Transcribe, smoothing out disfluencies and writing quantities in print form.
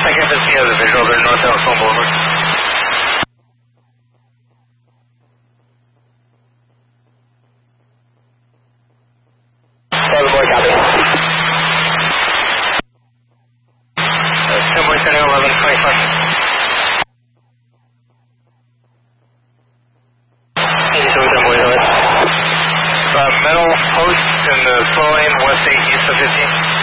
I guess it's the other visual, they're north Elkhorn Boulevard. Brother boy, copy. Subway Center 1125. Metal post in the slow lane, west 8 east of 15.